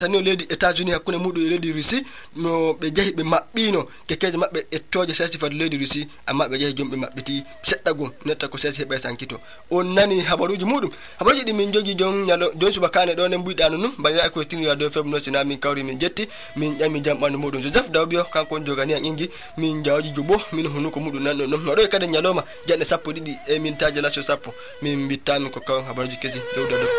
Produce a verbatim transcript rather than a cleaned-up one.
tani leydi États-Unis hakkunde muɗum e leydi Russie no ɓe jahi ɓe maɓɓino kekeje maɓɓe ettoje sesi fadu leydi Russie amma ɓe jahi jomɓe maɓɓiti seɗɗa gom netta ko sesi heɓa sankito. On nani habaruji muɗum habaruji ɗi min jogi jon nyalo jon subakane ɗo ne mbiɗano num bandira ko tinira do febno sina min kawri min jetti min ƴami jamɓandu muɗum Joseph Dawbio kanko on jogani an ingi min jawji jobo min hunuko muɗum nan non no ɗo kadi nyaloma jande sappo ɗiɗi e min taje laso sappo min bittami ko kawon habaruji kesi dow dow